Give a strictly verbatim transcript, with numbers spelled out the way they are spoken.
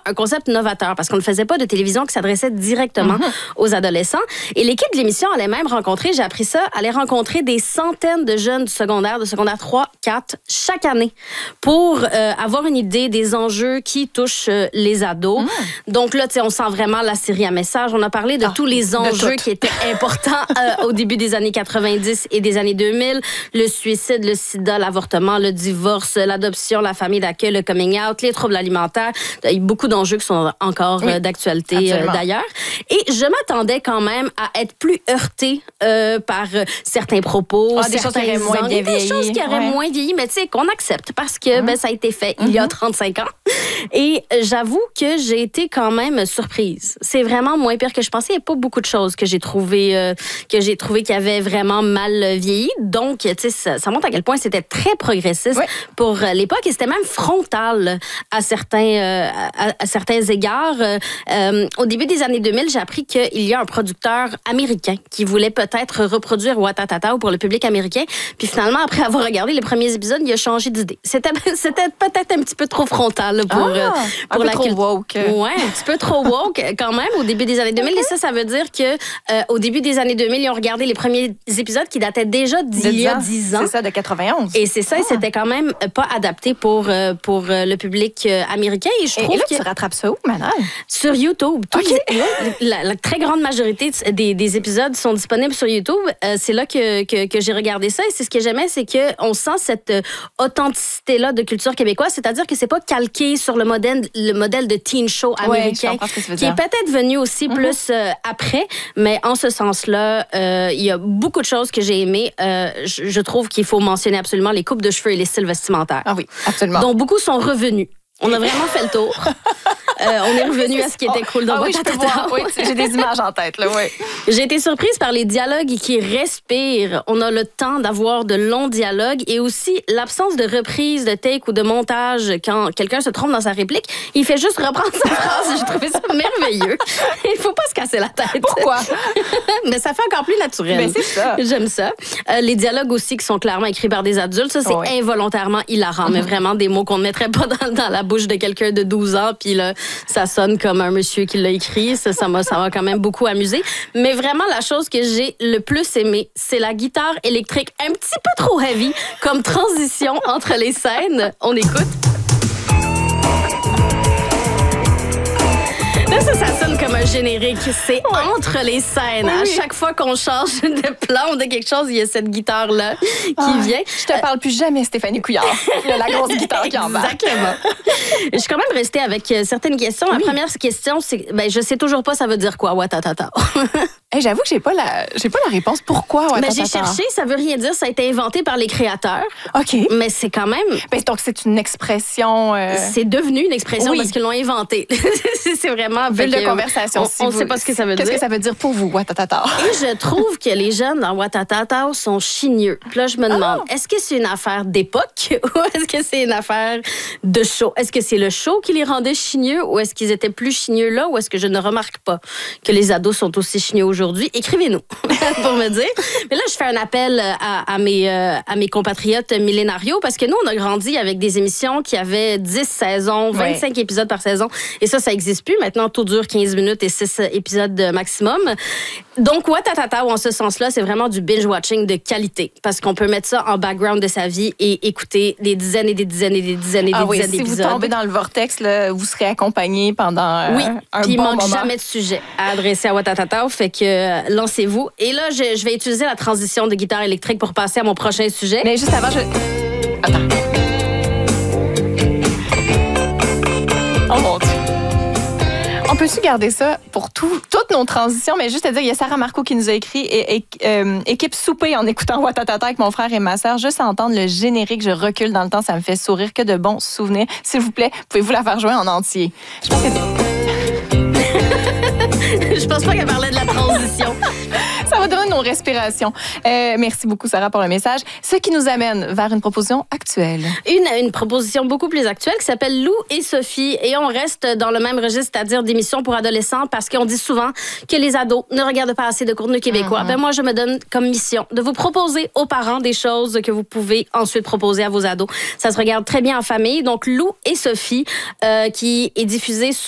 un concept novateur parce qu'on ne faisait pas de télévision qui s'adressait directement mm-hmm. aux adolescents. Et l'équipe de l'émission allait même rencontrer, j'ai appris ça, allait rencontrer des centaines de jeunes du secondaire, de secondaire trois, quatre, chaque année pour euh, avoir une idée des enjeux qui touchent euh, les ados. Mm. Donc là, tu sais, on sent vraiment la série à message. On a parlé de ah, tous les enjeux qui étaient importants euh, au début des années quatre-vingt-dix et des années deux mille. Le suicide, le sida, l'avortement, le divorce, l'adoption, la famille d'accueil, le coming out, les troubles alimentaires. Il y a beaucoup d'enjeux qui sont encore oui, euh, d'actualité euh, d'ailleurs. Et je m'attendais quand même à être plus heurtée euh, par euh, certains propos, ah, des choses qui auraient moins bien vieilli. Des choses qui auraient ouais. moins vieilli, mais tu sais, qu'on accepte parce que mmh. ben, ça a été fait mmh. il y a trente-cinq ans. Et j'avoue que j'ai été quand même surprise. C'est vraiment moins pire que je pensais. Il n'y a pas beaucoup de choses que j'ai trouvé euh, que j'ai trouvé qui avaient vraiment mal vieilli. Donc, tu sais, ça, ça montre à quel point c'était très progressiste oui. pour l'époque et c'était même frontal à certains, euh, à, à certains égards. Euh, au début des années deux mille, j'ai appris qu'il y a un producteur américain qui voulait peut-être reproduire Ouattatata pour le public américain. Puis finalement, après avoir regardé les premiers épisodes, il a changé d'idée. C'était, c'était peut-être un petit peu trop frontal pour, ah, euh, pour un la peu trop woke. Ouais, un petit peu trop woke quand même au début des années deux mille. Okay. Et ça, ça veut dire que euh, au début des années deux mille, ils ont regardé les premiers épisodes qui dataient déjà d'il y a dix ans. C'est ça, de quatre-vingt-onze. Et c'est ça, ah. et c'était quand même pas adapté pour, euh, pour euh, le public euh, américain. Et je trouve et là, que tu rattrapes ça où, Manal? Sur YouTube. Tous okay. les, la, la très grande majorité des, des épisodes sont disponibles sur YouTube. Euh, c'est là que, que, que j'ai regardé ça. Et c'est ce que j'aimais, c'est qu'on sent cette euh, authenticité-là de culture québécoise. C'est-à-dire que c'est pas calqué sur le modèle, le modèle de teen show américain, ouais, ce que qui est peut-être venu aussi mm-hmm. plus euh, après. Mais en ce sens-là, euh, il y a beaucoup de choses que j'ai aimées. Euh, je, je trouve qu'il faut mentionner absolument les coupes de cheveux et les styles vestimentaires. Ah oui, absolument. Donc, beaucoup sont revenus. On a vraiment fait le tour. Euh, on est revenu oui, à ce qui était cool dans ah, oui, Ouattatata. Oui, j'ai des images en tête. Là, oui. J'ai été surprise par les dialogues qui respirent. On a le temps d'avoir de longs dialogues et aussi l'absence de reprise, de take ou de montage quand quelqu'un se trompe dans sa réplique. Il fait juste reprendre sa phrase. J'ai trouvé ça merveilleux. Il ne faut pas se casser la tête. Pourquoi? Mais ça fait encore plus naturel. Mais c'est ça. J'aime ça. Euh, les dialogues aussi qui sont clairement écrits par des adultes, ça, c'est oui. involontairement hilarant. Mm-hmm. Mais vraiment des mots qu'on ne mettrait pas dans, dans la bouche de quelqu'un de douze ans. Puis là, ça sonne comme un monsieur qui l'a écrit. Ça, ça m'a, ça m'a quand même beaucoup amusé. Mais vraiment, la chose que j'ai le plus aimée, c'est la guitare électrique un petit peu trop heavy comme transition entre les scènes. On écoute. Là, ça, ça sonne comme un générique. C'est ouais. entre les scènes. Oui, oui. À chaque fois qu'on change de plan ou de quelque chose, il y a cette guitare-là qui ah, vient. Je te parle plus jamais, Stéphanie Couillard. Il y a la grosse guitare qui embarque. Exactement. Je suis quand même restée avec certaines questions. Oui. La première question, c'est ben, je sais toujours pas ça veut dire quoi, Ouattatata. Hey, j'avoue que j'ai pas la, j'ai pas la réponse. Pourquoi Ouattatata? Ben, j'ai cherché, ça veut rien dire. Ça a été inventé par les créateurs. OK. Mais c'est quand même... Ben, donc, c'est une expression... Euh... C'est devenu une expression oui. parce qu'ils l'ont inventé. C'est vraiment... Bulle de conversation. On ne si sait pas ce que ça veut Qu'est-ce dire. Qu'est-ce que ça veut dire pour vous, Ouattatata? Et je trouve que les jeunes dans Ouattatata sont chigneux. Puis là, je me demande, oh. est-ce que c'est une affaire d'époque ou est-ce que c'est une affaire de show? Est-ce que c'est le show qui les rendait chigneux ou est-ce qu'ils étaient plus chigneux là ou est-ce que je ne remarque pas que les ados sont aussi chigneux aujourd'hui? Écrivez-nous pour me dire. Mais là, je fais un appel à, à, mes, euh, à mes compatriotes millénarios parce que nous, on a grandi avec des émissions qui avaient dix saisons, vingt-cinq ouais. épisodes par saison. Et ça, ça n'existe plus. Maintenant, tout dure quinze minutes et six épisodes maximum. Donc, Ouattatata, en ce sens-là, c'est vraiment du binge-watching de qualité parce qu'on peut mettre ça en background de sa vie et écouter des dizaines et des dizaines et des dizaines et des ah oui, dizaines si d'épisodes. Si vous tombez dans le vortex, là, vous serez accompagné pendant euh, oui, un puis bon il manque moment. jamais de sujet à adresser à Ouattatata, fait que euh, lancez-vous. Et là, je, je vais utiliser la transition de guitare électrique pour passer à mon prochain sujet. Mais juste avant, je... Attends. Oh mon Dieu. On peut-tu garder ça pour tout, toutes nos transitions? Mais juste à dire, il y a Sarah Marco qui nous a écrit et, et, euh, équipe souper en écoutant Ouattatata avec mon frère et ma sœur. Juste à entendre le générique, je recule dans le temps, ça me fait sourire. Que de bons souvenirs. S'il vous plaît, pouvez-vous la faire jouer en entier? Je pense que... Je pense pas qu'elle parlait de la transition. Ça va donner nos respirations. Euh, merci beaucoup, Sarah, pour le message. Ce qui nous amène vers une proposition actuelle. Une, une proposition beaucoup plus actuelle qui s'appelle Lou et Sophie. Et on reste dans le même registre, c'est-à-dire d'émissions pour adolescents, parce qu'on dit souvent que les ados ne regardent pas assez de contenu québécois. Mm-hmm. Ben moi, je me donne comme mission de vous proposer aux parents des choses que vous pouvez ensuite proposer à vos ados. Ça se regarde très bien en famille. Donc, Lou et Sophie, euh, qui est diffusé